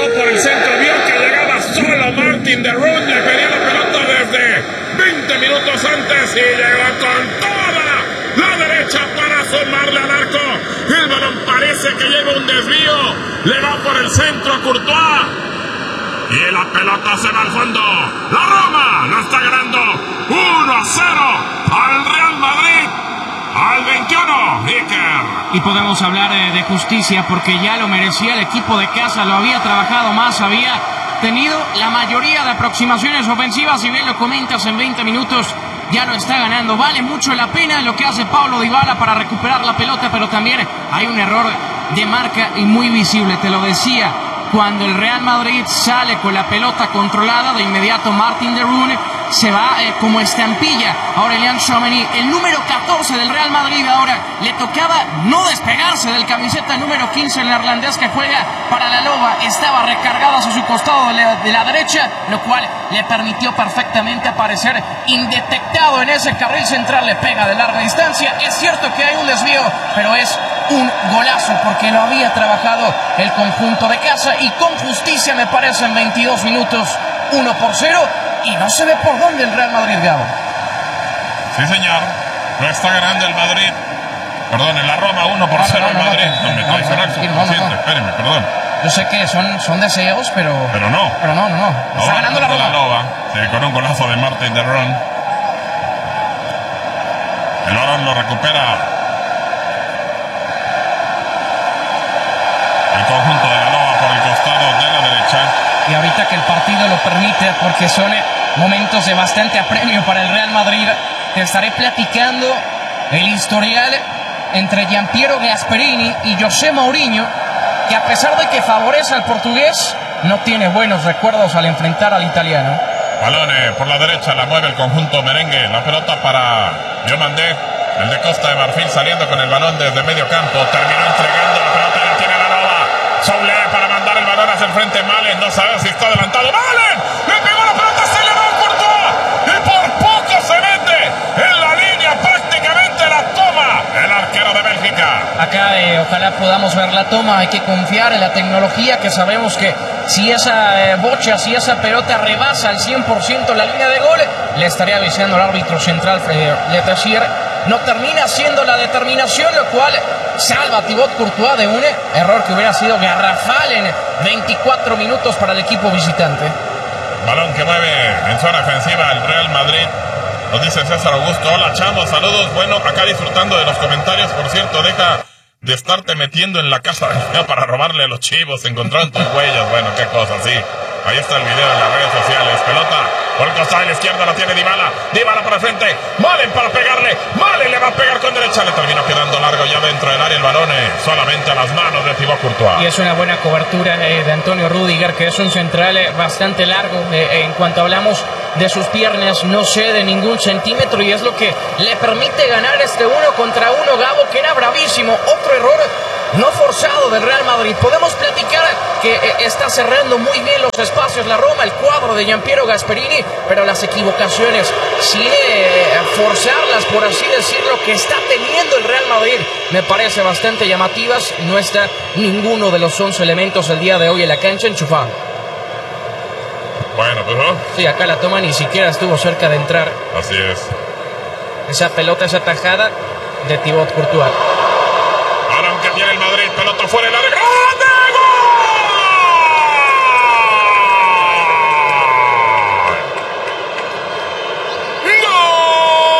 por el centro, vio que llegaba solo Martin de Roon, le pedía la pelota desde 20 minutos antes y llegó con toda la derecha para sumarle al arco. El balón parece que lleva un desvío, le va por el centro a Courtois y la pelota se va al fondo. La Roma lo está ganando 1-0 al Real Madrid al 21, Iker. Y podemos hablar de justicia porque ya lo merecía el equipo de casa, lo había trabajado más, había tenido la mayoría de aproximaciones ofensivas, si bien lo comentas, en 20 minutos ya lo está ganando. Vale mucho la pena lo que hace Paulo Dybala para recuperar la pelota, pero también hay un error de marca y muy visible, te lo decía. Cuando el Real Madrid sale con la pelota controlada, de inmediato Martin de Roon se va como estampilla a Aurélien Tchouameni, el número 14 del Real Madrid. Ahora le tocaba no despegarse del camiseta número 15, el neerlandés que juega para la Loba. Estaba recargado hacia su costado de la derecha, lo cual le permitió perfectamente aparecer indetectado en ese carril central. Le pega de larga distancia. Es cierto que hay un desvío, pero es un golazo porque lo había trabajado el conjunto de casa y con justicia, me parece, en 22 minutos 1-0 y no se ve por dónde el Real Madrid, Gabo. Sí, señor, lo está ganando el Madrid, perdón, en la Roma 1-0 el Madrid. No me traicionaste, espérenme, perdón. Yo sé que son deseos, pero no. Está ganando la Roma. Sí, con un golazo de Martin de Roon. El balón lo recupera el conjunto de la Loba por el costado de la derecha. Y ahorita que el partido lo permite, porque son momentos de bastante apremio para el Real Madrid, te estaré platicando el historial entre Gianpiero Gasperini y José Mourinho, que a pesar de que favorece al portugués, no tiene buenos recuerdos al enfrentar al italiano. Balón por la derecha, la mueve el conjunto merengue. La pelota para Diomandé, el de Costa de Marfil, saliendo con el balón desde medio campo. Terminó entregando la pelota, la tiene la Loba. Soule para mandar el balón hacia el frente. Malen, no sabe si está adelantado. ¡Malen! Le pegó la pelota, se le va a Courtois y por poco se mete en la línea, prácticamente la toma el arquero de Bélgica. Acá ojalá podamos ver la toma. Hay que confiar en la tecnología, que sabemos que si esa bocha, si esa pelota rebasa al 100% la línea de gol, le estaría avisando al árbitro central, Letessier. No termina siendo la determinación, lo cual salva a Thibaut Courtois de un error que hubiera sido garrafal en 24 minutos para el equipo visitante. Balón que mueve en zona ofensiva el Real Madrid. Nos dice César Augusto: hola chamos, saludos. Bueno, acá disfrutando de los comentarios. Por cierto, deja de estarte metiendo en la casa para robarle a los chivos. Encontraron tus huellas. Bueno, qué cosa, sí. Ahí está el video en las redes sociales. Pelota por el costado de la izquierda, la tiene Dybala. Dybala para el frente. Malen para pegarle. Malen le va a pegar con derecha. Le terminó quedando largo ya dentro del área el balón. Solamente a las manos de Thibaut Courtois. Y es una buena cobertura de Antonio Rüdiger, que es un central bastante largo. En cuanto hablamos de sus piernas, no cede ningún centímetro y es lo que le permite ganar este 1 contra 1, Gabo, que era bravísimo. Otro error no forzado del Real Madrid. Podemos platicar que está cerrando muy bien los espacios la Roma, el cuadro de Gianpiero Gasperini, pero las equivocaciones, sin forzarlas, por así decirlo, que está teniendo el Real Madrid, me parece bastante llamativas. No está ninguno de los 11 elementos el día de hoy en la cancha enchufado. Bueno, pues no. Sí, acá la toma ni siquiera estuvo cerca de entrar. Así es. Esa pelota, esa tajada de Thibaut Courtois.